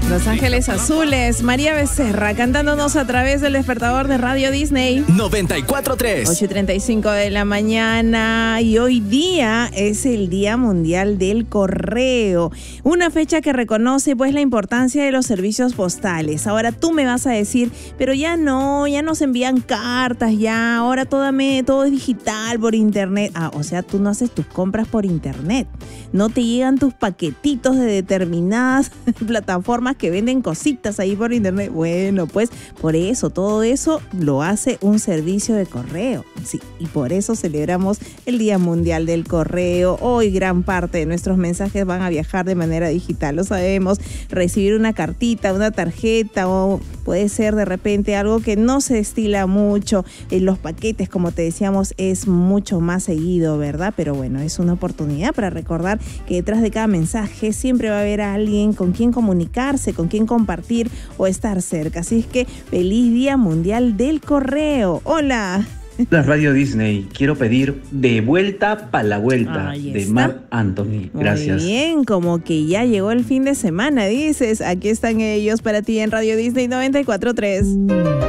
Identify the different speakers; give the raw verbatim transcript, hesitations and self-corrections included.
Speaker 1: Los Ángeles Azules, María Becerra, cantándonos a través del despertador de Radio Disney.
Speaker 2: noventa y cuatro punto tres.
Speaker 1: ocho y treinta y cinco de la mañana y hoy día es el Día Mundial del Correo. Una fecha que reconoce pues la importancia de los servicios postales. Ahora tú me vas a decir, pero ya no, ya no se envían cartas, ya, ahora todo, me, todo es digital por internet. Ah, o sea, tú no haces tus compras por internet. No te llegan tus paquetitos de determinadas plataformas que venden cositas ahí por internet. Bueno, pues por eso, todo eso lo hace un servicio de correo. Sí, y por eso celebramos el Día Mundial del Correo. Hoy gran parte de nuestros mensajes van a viajar de manera digital, lo sabemos. Recibir una cartita, una tarjeta o puede ser de repente algo que no se estila mucho. En los paquetes, como te decíamos, es mucho más seguido, ¿verdad? Pero bueno, es una oportunidad para recordar que detrás de cada mensaje siempre va a haber a alguien con quien comunicarse, con quien compartir o estar cerca. Así es que feliz Día Mundial del Correo. Hola.
Speaker 3: La Radio Disney, quiero pedir De Vuelta pa' la Vuelta, de Marc Anthony. Gracias.
Speaker 1: Muy bien, como que ya llegó el fin de semana, dices. Aquí están ellos para ti en Radio Disney noventa y cuatro punto tres.